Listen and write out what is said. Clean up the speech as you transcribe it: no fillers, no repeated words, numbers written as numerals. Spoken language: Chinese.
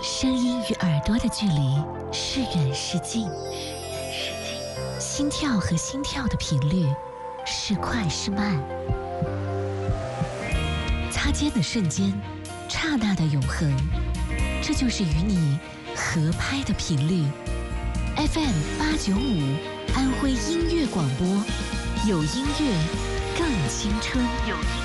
声音与耳朵的距离是远是近，心跳和心跳的频率是快是慢，擦肩的瞬间，刹那的永恒，这就是与你合拍的频率。FM895安徽音乐广播，有音乐更青春。